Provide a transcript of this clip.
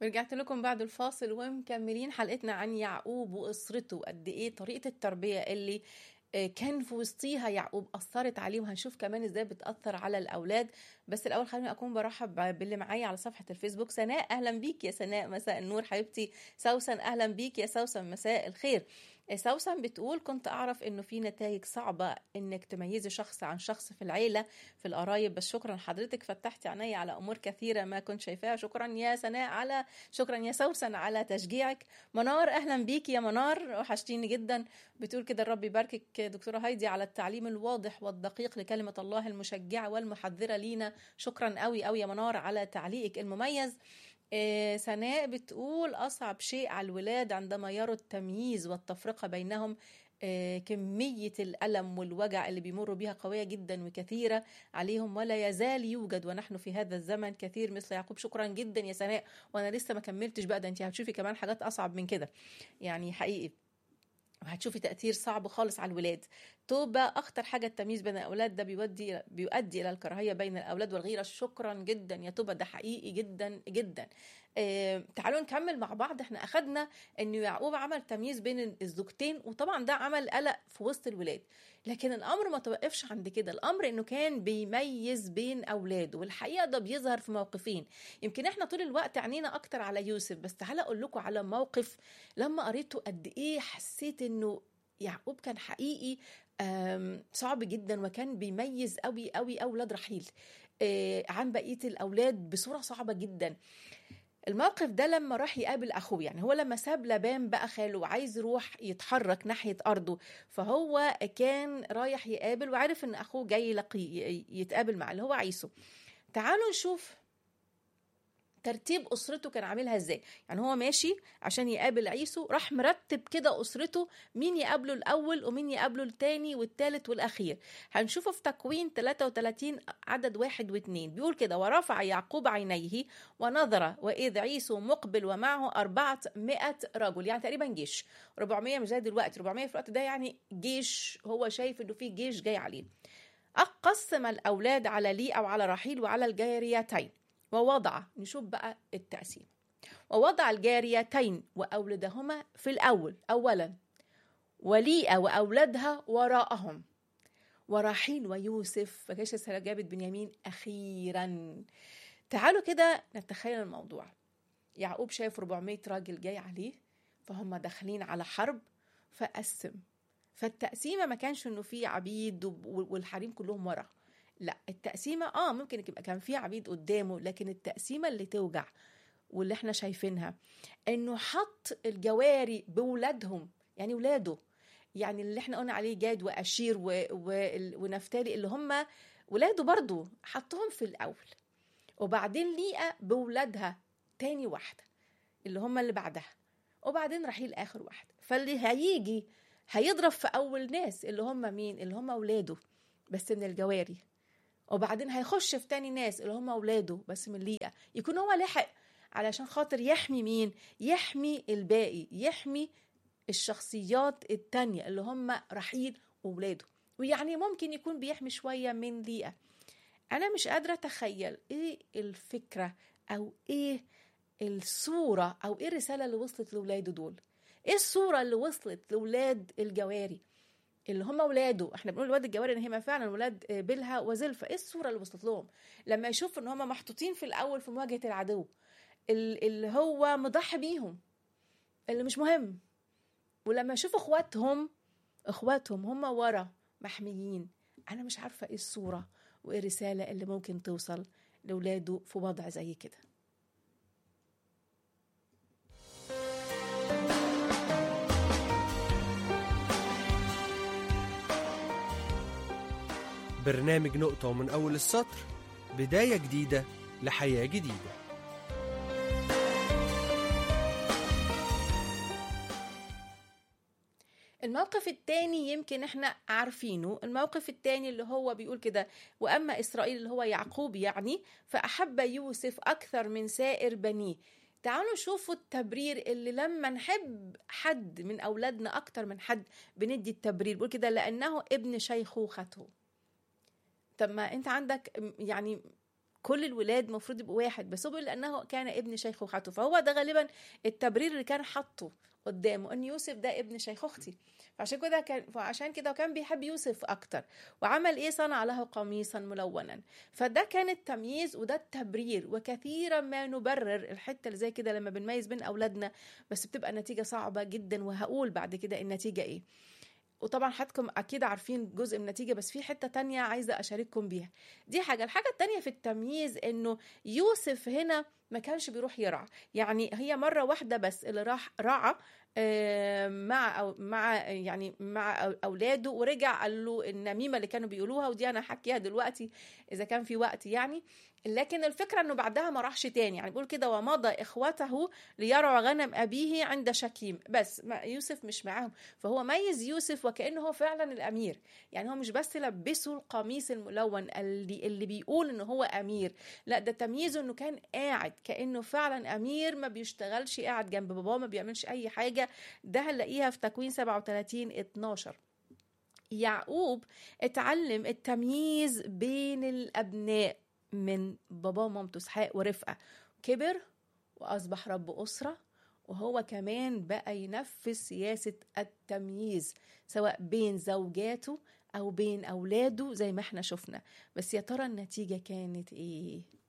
ورجعت لكم بعد الفاصل ومكملين حلقتنا عن يعقوب وأسرته، قد إيه طريقة التربية اللي كان في وسطيها يعقوب أثرت عليه، وهنشوف كمان إزاي بتأثر على الأولاد. بس الأول خليني أكون برحب باللي معايا على صفحة الفيسبوك. سناء، أهلا بيك يا سناء، مساء النور حبيبتي. سوسن، أهلا بيك يا سوسن، مساء الخير. سوسن بتقول كنت أعرف إنه في نتائج صعبة إنك تميزي شخص عن شخص في العيلة في القرايب، بس شكرا حضرتك فتحتي عيني على أمور كثيرة ما كنت شايفاها. شكرا يا سناء شكرا يا سوسن على تشجيعك. منار، أهلا بيك يا منار، وحشتيني جدا. بتقول كده الرب يباركك دكتورة هايدي على التعليم الواضح والدقيق لكلمة الله المشجعة والمحذرة لينا. شكرا قوي قوي يا منار على تعليقك المميز. سناء بتقول أصعب شيء على الولاد عندما يروا التمييز والتفرقة بينهم. كمية الألم والوجع اللي بيمروا بها قوية جدا وكثيرة عليهم، ولا يزال يوجد ونحن في هذا الزمن كثير مثل يعقوب. شكرا جدا يا سناء، وأنا لسه ما كملتش بقى، ده انت هتشوفي كمان حاجات أصعب من كده يعني حقيقي، وهتشوفي تأثير صعب خالص على الولاد. توبة، أخطر حاجة التمييز بين الأولاد، ده بيؤدي إلى الكراهية بين الأولاد والغيرة. شكرا جدا يا توبة، ده حقيقي جدا جدا. تعالوا نكمل مع بعض. احنا أخدنا أنه يعقوب عمل تمييز بين الزوجتين، وطبعا ده عمل قلق في وسط الولاد، لكن الأمر ما توقفش عند كده. الأمر أنه كان بيميز بين أولاده، والحقيقة ده بيظهر في موقفين. يمكن احنا طول الوقت عنينا أكتر على يوسف، بس تعالى أقول لكم على موقف لما قريته قد إيه حسيت أنه يعقوب كان حقيقي صعب جدا، وكان بيميز قوي قوي أولاد رحيل عن بقية الأولاد بصورة صعبة جدا. الموقف ده لما راح يقابل أخوه، يعني هو لما ساب لابان بقى خاله وعايز يروح يتحرك ناحية أرضه، فهو كان رايح يقابل وعارف إن أخوه جاي يتقابل مع اللي هو عيسو. تعالوا نشوف ترتيب أسرته كان عاملها ازاي. يعني هو ماشي عشان يقابل عيسو، راح مرتب كده أسرته، مين يقابله الأول ومين يقابله التاني والتالت والأخير. هنشوفه في تكوين 33 عدد 1 و2 بيقول كده: ورفع يعقوب عينيه ونظر وإذ عيسو مقبل ومعه 400 رجل، يعني تقريبا جيش. 400 مش زي دلوقتي، 400 في الوقت ده يعني جيش، هو شايف إنه في جيش جاي عليه. قسم الأولاد على ليئة وعلى رحيل وعلى الجاريتين، ووضع، نشوف بقى التقسيم، ووضع الجاريتين وأولادهما في الأول أولا، وليئة وأولادها وراءهم، ورحيل ويوسف فكاش جابت بنيامين أخيرا. تعالوا كده نتخيل الموضوع. يعقوب شايف 400 راجل جاي عليه، فهم داخلين على حرب، فقسم. فالتقسيمة ما كانش انه في عبيد والحريم كلهم ورا، لا، التقسيمة ممكن يبقى كان في عبيد قدامه، لكن التقسيمة اللي توجع واللي احنا شايفينها انه حط الجواري بولادهم، يعني ولاده، يعني اللي احنا قلنا عليه جاد وأشير ونفتالي اللي هم ولاده برضو، حطهم في الأول، وبعدين ليئة بولادها تاني واحدة اللي هم اللي بعدها، وبعدين رحيل آخر واحدة. فاللي هيجي هيضرب في أول ناس اللي هم مين؟ اللي هم ولاده بس من الجواري، وبعدين هيخش في تاني ناس اللي هم ولاده بس من ليئة، يكون هو لحق علشان خاطر يحمي مين؟ يحمي الباقي، يحمي الشخصيات التانية اللي هم رحيل وولاده، ويعني ممكن يكون بيحمي شوية من ليئة. أنا مش قادرة أتخيل إيه الفكرة أو إيه الصورة أو إيه الرسالة اللي وصلت لولاده دول. إيه الصورة اللي وصلت لولاد الجواري اللي هم ولاده؟ احنا بنقول ولاد الجواري ان هم فعلا ولاد بلها وزلفة. ايه الصورة اللي وصلت لهم لما يشوفوا ان هم محطوطين في الاول في مواجهة العدو اللي هو مضحي بيهم، اللي مش مهم، ولما يشوفوا اخواتهم هم ورا محميين؟ انا مش عارفة ايه الصورة وايه الرسالة اللي ممكن توصل لولاده في وضع زي كده. برنامج نقطة ومن أول السطر، بداية جديدة لحياة جديدة. الموقف التاني يمكن احنا عارفينه. الموقف التاني اللي هو بيقول كده: وأما إسرائيل اللي هو يعقوب يعني، فأحب يوسف أكثر من سائر بنيه. تعالوا شوفوا التبرير اللي لما نحب حد من أولادنا أكتر من حد بندي التبرير، بيقول كده: لأنه ابن شيخوخته. طب ما انت عندك يعني كل الولاد المفروض يبقوا واحد، بس هو لأنه كان ابن شيخوخته، فهو ده غالبا التبرير اللي كان حاطه قدامه، ان يوسف ده ابن شيخوختي. فعشان كده كان بيحب يوسف اكتر. وعمل ايه؟ صنع له قميصا ملونا. فده كان التمييز وده التبرير. وكثيرا ما نبرر الحته اللي زي كده لما بنميز بين اولادنا، بس بتبقى النتيجه صعبه جدا، وهقول بعد كده النتيجه ايه. وطبعا حضراتكم اكيد عارفين جزء من النتيجه، بس في حته تانية عايزه اشارككم بيها. دي الحاجه التانية في التمييز، انه يوسف هنا ما كانش بيروح يرعى. يعني هي مره واحده بس اللي راح رعى مع اولاده، ورجع قال له النميمه اللي كانوا بيقولوها، ودي انا هحكيها دلوقتي اذا كان في وقت يعني. لكن الفكره انه بعدها ما راحش تاني. يعني بيقول كده: ومضى اخوته ليرعى غنم ابيه عند شكيم. بس يوسف مش معاهم. فهو ميز يوسف وكانه هو فعلا الامير. يعني هو مش بس لبسه القميص الملون اللي بيقول انه هو امير، لا، ده تمييزه انه كان قاعد كانه فعلا امير، ما بيشتغلش، قاعد جنب باباه ما بيعملش اي حاجه. ده هنلاقيها في تكوين 37:12. يعقوب اتعلم التمييز بين الابناء من باباه ومامته اسحاق ورفقه. كبر واصبح رب اسره، وهو كمان بقى ينفذ سياسه التمييز سواء بين زوجاته او بين اولاده زي ما احنا شفنا. بس يا ترى النتيجه كانت ايه؟